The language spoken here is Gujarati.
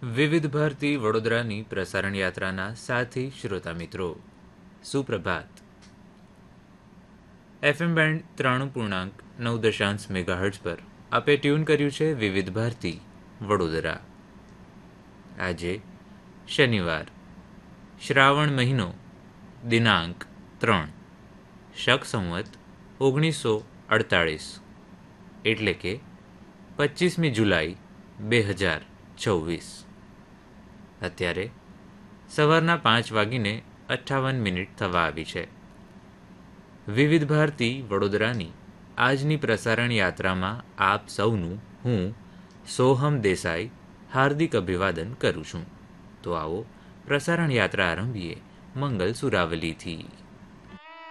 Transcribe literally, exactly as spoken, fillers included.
વિવિધ ભારતી વડોદરાની પ્રસારણ યાત્રાના સાથી શ્રોતા મિત્રો, સુપ્રભાત. એફએમ બેન્ડ ત્રાણું પૂર્ણાંક નવ દશાંશ મેગાહર્ટ્ઝ પર આપે ટ્યુન કર્યું છે વિવિધ ભારતી વડોદરા. આજે શનિવાર, શ્રાવણ મહિનો, દિનાંક ત્રણ, શક સંવત ઓગણીસો અડતાળીસ, એટલે કે પચીસમી જુલાઈ બે હજાર છવ્વીસ. અત્યારે સવારના પાંચ વાગીને અઠ્ઠાવન મિનિટ થવા આવી છે. વિવિધ ભારતી વડોદરાની આજની પ્રસારણ યાત્રામાં આપ સૌનું હું સોહમ દેસાઈ હાર્દિક અભિવાદન કરું છું. તો આવો પ્રસારણ યાત્રા આરંભીએ મંગલ સુરાવલીથી.